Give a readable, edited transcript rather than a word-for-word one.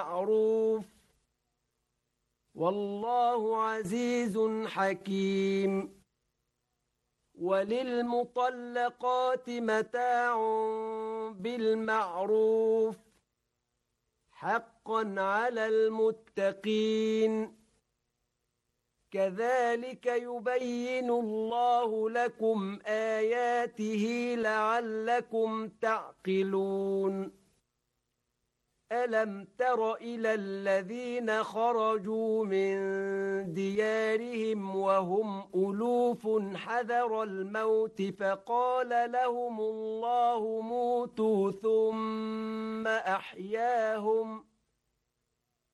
بالمعروف والله عزيز حكيم. وللمطلقات متاع بالمعروف حقا على المتقين. كذلك يبين الله لكم آياته لعلكم تعقلون. ألم تر إلى الذين خرجوا من ديارهم وهم ألوف حذر الموت فقال لهم الله موتوا ثم أحياهم